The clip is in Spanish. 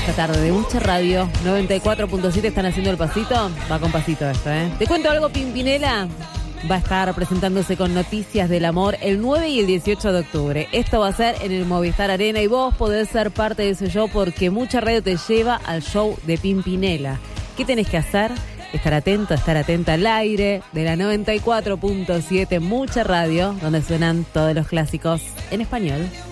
esta tarde de Mucha Radio. 94.7 están haciendo el pasito. Va con pasito esto, ¿eh? Te cuento algo, Pimpinela va a estar presentándose con Noticias del Amor el 9 y el 18 de octubre. Esto va a ser en el Movistar Arena y vos podés ser parte de ese show porque Mucha Radio te lleva al show de Pimpinela. ¿Qué tenés que hacer? Estar atento, estar atenta al aire de la 94.7 Mucha Radio, donde suenan todos los clásicos en español.